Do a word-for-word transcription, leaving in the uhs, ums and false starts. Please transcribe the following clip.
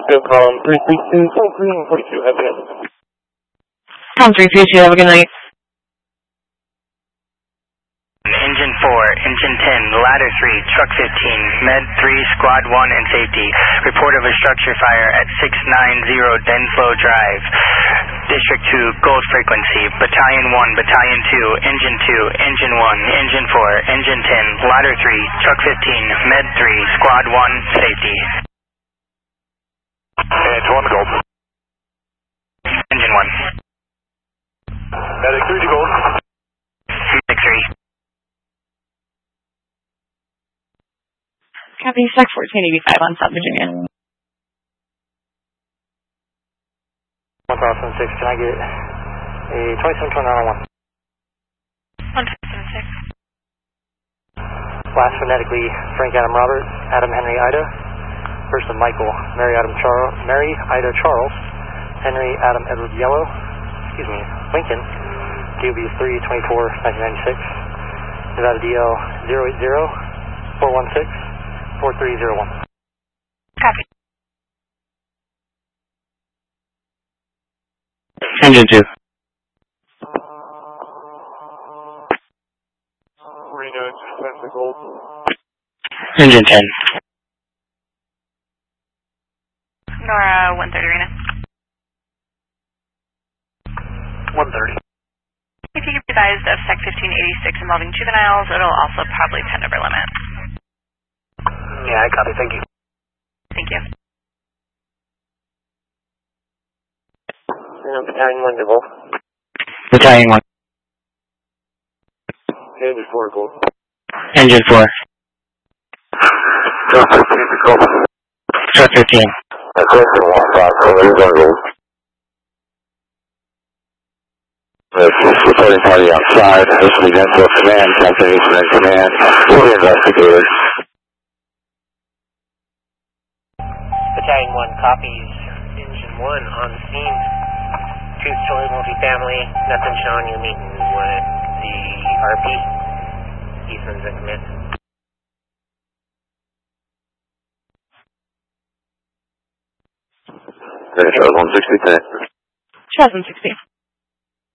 Go column three three two, twenty-three and forty-two. Have a good night. Column three three two, have a good night. Engine four, Engine ten, Ladder three, Truck fifteen, Med three, Squad one and Safety. Report of a structure fire at six ninety Denflow Drive. District two, Gold Frequency, Battalion one, Battalion two, Engine two, Engine one, Engine four, Engine ten, Ladder three, Truck fifteen, Med three, Squad one, Safety. Engine one to Gold. Engine one. Medic three to Gold. Medic three. Copy, Sec fourteen eighty-five on South Virginia. one thousand six, can I get a twenty-seven twenty-nine on one? one thousand six. Last phonetically, Frank Adam Robert, Adam Henry Ida. First of Michael, Mary Adam Charles, Mary Ida Charles, Henry Adam Edward Yellow, excuse me, Lincoln, D O B three twenty-four nineteen ninety-six. Nevada D L zero eight zero four one six four three zero one. Copy. Engine two. Reno, Spencer Gold. Engine ten. Nora, one thirty, Rena. one thirty. If you get advised of Sec fifteen eighty-six involving juveniles, it'll also probably tend over limit. Yeah, I copy, thank you. Thank you. Reno, Battalion one to Gold. Battalion one. Engine four Gold. Engine four. Truck fifteen to Gold. Truck fifteen. That's Engine one five, Engine one Gold. There's a reporting party outside. This is the Denflow Command, Captain Eastman Command. We're the investigators. Battalion one copies. Engine one on the scene. Two story multifamily. Nothing showing you meeting with the R P. Eastman's in command. Okay, Charles one sixty. Charles one sixty.